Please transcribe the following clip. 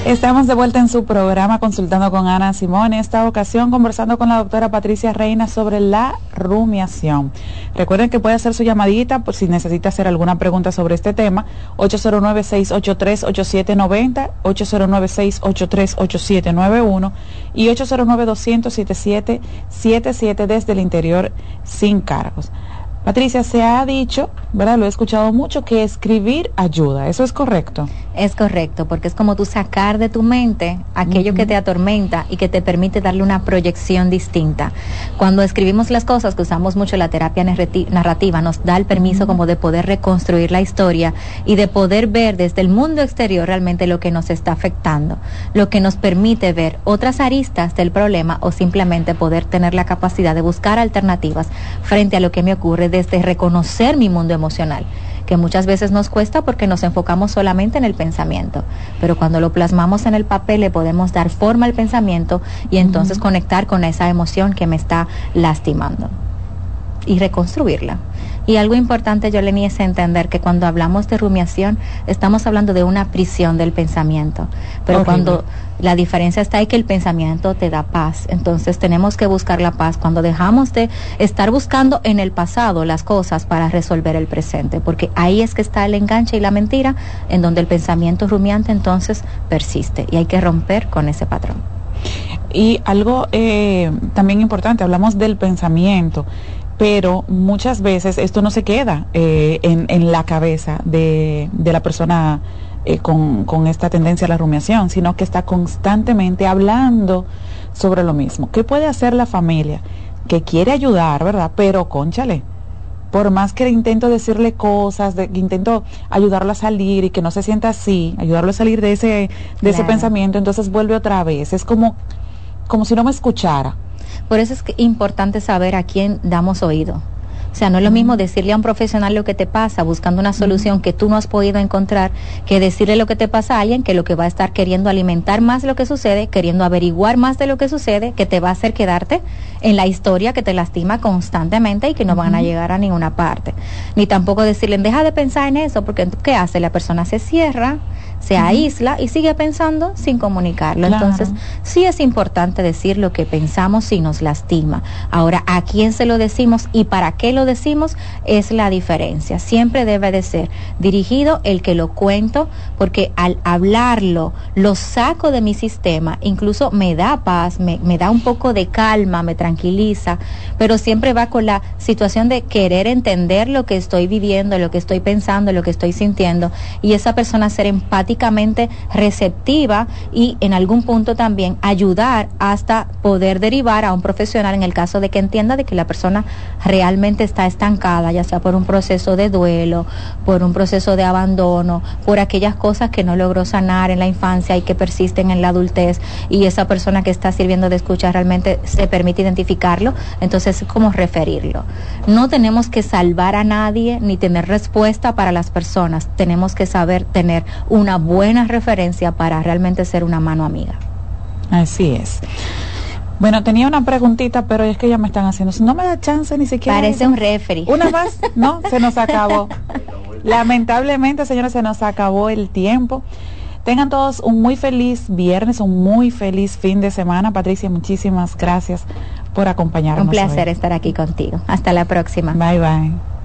Estamos de vuelta en su programa Consultando con Ana Simón, en esta ocasión conversando con la doctora Patricia Reina sobre la rumiación. Recuerden que puede hacer su llamadita por si necesita hacer alguna pregunta sobre este tema, 809-683-8790, 809-683-8791 y 809-200-7777 desde el interior sin cargos. Patricia, se ha dicho, ¿verdad? Lo he escuchado mucho, que escribir ayuda. ¿Eso es correcto? Es correcto, porque es como tú sacar de tu mente aquello que te atormenta y que te permite darle una proyección distinta. Cuando escribimos las cosas, que usamos mucho la terapia narrativa, nos da el permiso como de poder reconstruir la historia y de poder ver desde el mundo exterior realmente lo que nos está afectando, lo que nos permite ver otras aristas del problema o simplemente poder tener la capacidad de buscar alternativas frente a lo que me ocurre desde reconocer mi mundo emocional, que muchas veces nos cuesta porque nos enfocamos solamente en el pensamiento, pero cuando lo plasmamos en el papel le podemos dar forma al pensamiento y entonces conectar con esa emoción que me está lastimando y reconstruirla. Y algo importante, Yoleni, es entender que cuando hablamos de rumiación estamos hablando de una prisión del pensamiento, pero cuando la diferencia está en que el pensamiento te da paz, entonces tenemos que buscar la paz cuando dejamos de estar buscando en el pasado las cosas para resolver el presente, porque ahí es que está el enganche y la mentira, en donde el pensamiento rumiante entonces persiste y hay que romper con ese patrón. Y algo también importante, hablamos del pensamiento, pero muchas veces esto no se queda en la cabeza de la persona con esta tendencia a la rumiación, sino que está constantemente hablando sobre lo mismo. ¿Qué puede hacer la familia que quiere ayudar, verdad? Pero, cónchale, por más que intento decirle cosas, que intento ayudarlo a salir y que no se sienta así, ayudarlo a salir de ese pensamiento, entonces vuelve otra vez. Es como si no me escuchara. Por eso es importante saber a quién damos oído. O sea, no es lo mismo decirle a un profesional lo que te pasa, buscando una solución que tú no has podido encontrar, que decirle lo que te pasa a alguien que lo que va a estar queriendo alimentar más lo que sucede, queriendo averiguar más de lo que sucede, que te va a hacer quedarte en la historia que te lastima constantemente y que no van a llegar a ninguna parte. Ni tampoco decirle, deja de pensar en eso, porque ¿qué hace? La persona se cierra, se aísla y sigue pensando sin comunicarlo. Claro. Entonces, sí es importante decir lo que pensamos si nos lastima. Ahora, ¿a quién se lo decimos y para qué lo decimos? Es la diferencia. Siempre debe de ser dirigido el que lo cuento, porque al hablarlo, lo saco de mi sistema, incluso me da paz, me da un poco de calma, me tranquiliza, pero siempre va con la situación de querer entender lo que estoy viviendo, lo que estoy pensando, lo que estoy sintiendo, y esa persona ser empática, receptiva y en algún punto también ayudar hasta poder derivar a un profesional en el caso de que entienda de que la persona realmente está estancada, ya sea por un proceso de duelo, por un proceso de abandono, por aquellas cosas que no logró sanar en la infancia y que persisten en la adultez, y esa persona que está sirviendo de escucha realmente se permite identificarlo, entonces es como referirlo. No tenemos que salvar a nadie ni tener respuesta para las personas, tenemos que saber tener una buena referencia para realmente ser una mano amiga. Así es. Bueno, tenía una preguntita, pero es que ya me están haciendo. No me da chance ni siquiera. Parece un referee. Una más, no, se nos acabó. Lamentablemente, señores, se nos acabó el tiempo. Tengan todos un muy feliz viernes, un muy feliz fin de semana. Patricia, muchísimas gracias por acompañarnos. Un placer estar aquí contigo. Hasta la próxima. Bye, bye.